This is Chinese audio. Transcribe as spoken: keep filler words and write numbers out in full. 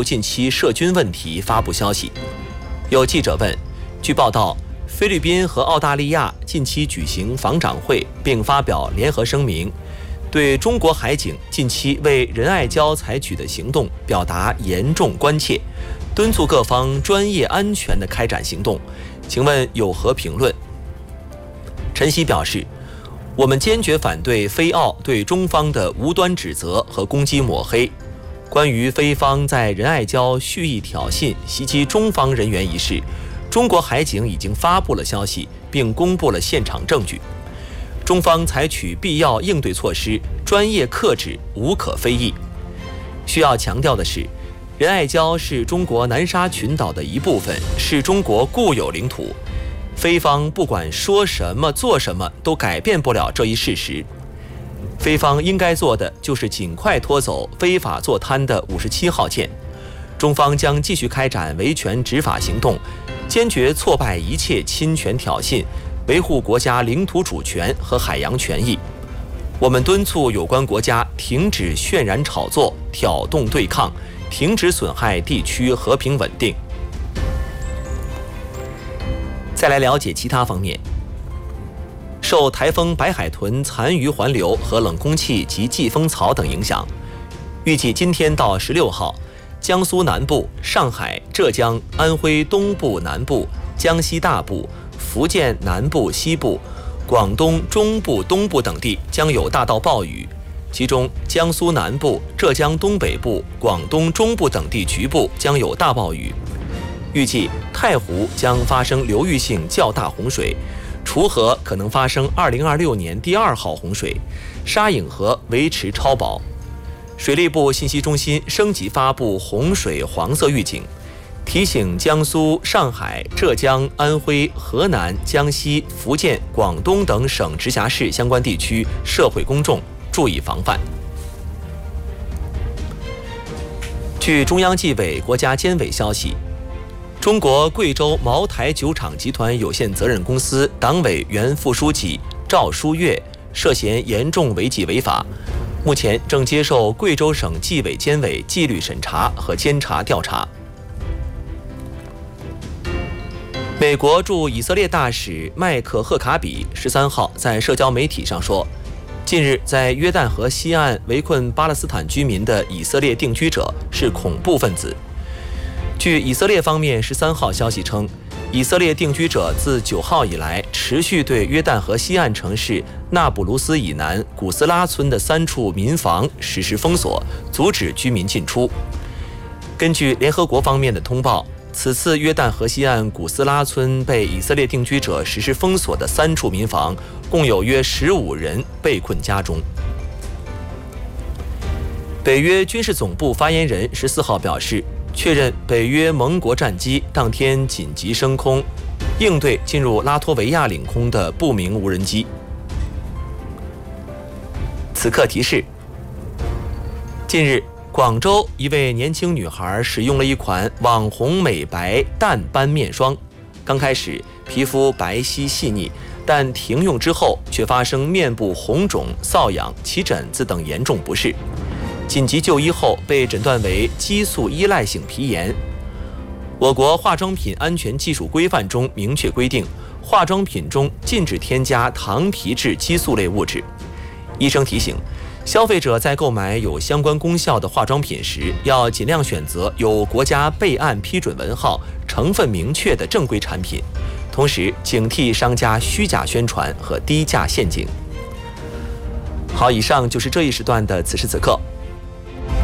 就近期涉军问题发布消息。有记者问，据报道，菲律宾和澳大利亚近期举行防长会，并发表联合声明，对中国海警近期为仁爱礁采取的行动表达严重关切，敦促各方专业安全地开展行动。请问有何评论？陈希表示，我们坚决反对菲澳对中方的无端指责和攻击抹黑。关于菲方在仁爱礁蓄意挑衅、袭击中方人员一事，中国海警已经发布了消息，并公布了现场证据。中方采取必要应对措施，专业克制，无可非议。需要强调的是，仁爱礁是中国南沙群岛的一部分，是中国固有领土。菲方不管说什么做什么，都改变不了这一事实。菲方应该做的就是尽快拖走非法坐滩的五十七号舰。中方将继续开展维权执法行动，坚决挫败一切侵权挑衅，维护国家领土主权和海洋权益。我们敦促有关国家停止渲染炒作、挑动对抗，停止损害地区和平稳定。再来了解其他方面。受台风白海豚残余环流和冷空气及季风槽等影响，预计今天到十六号，江苏南部、上海、浙江、安徽东部南部、江西大部、福建南部西部、广东中部东部等地将有大到暴雨，其中江苏南部、浙江东北部、广东中部等地局部将有大暴雨。预计太湖将发生流域性较大洪水，滁河可能发生二零二六年第二号洪水，沙隐河维持超保。水利部信息中心升级发布洪水黄色预警，提醒江苏、上海、浙江、安徽、河南、江西、福建、广东等省直辖市相关地区社会公众注意防范。据中央纪委国家监委消息，中国贵州茅台酒厂集团有限责任公司党委原副书记赵书月涉嫌严重违纪违法，目前正接受贵州省纪委监委纪律审查和监察调查。美国驻以色列大使麦克赫卡比十三号在社交媒体上说，近日在约旦河西岸围困巴勒斯坦居民的以色列定居者是恐怖分子。据以色列方面十三号消息称，以色列定居者自九号以来持续对约旦河西岸城市纳卜卢斯以南古斯拉村的三处民房实施封锁，阻止居民进出。根据联合国方面的通报，此次约旦河西岸古斯拉村被以色列定居者实施封锁的三处民房，共有约十五人被困家中。北约军事总部发言人十四号表示，确认北约盟国战机当天紧急升空，应对进入拉脱维亚领空的不明无人机。此刻提示：近日，广州一位年轻女孩使用了一款网红美白淡斑面霜，刚开始皮肤白皙细腻，但停用之后却发生面部红肿、瘙痒、起疹子等严重不适。紧急就医后被诊断为激素依赖性皮炎。我国化妆品安全技术规范中明确规定，化妆品中禁止添加糖皮质激素类物质。医生提醒，消费者在购买有相关功效的化妆品时，要尽量选择有国家备案批准文号、成分明确的正规产品，同时警惕商家虚假宣传和低价陷阱。好，以上就是这一时段的此时此刻。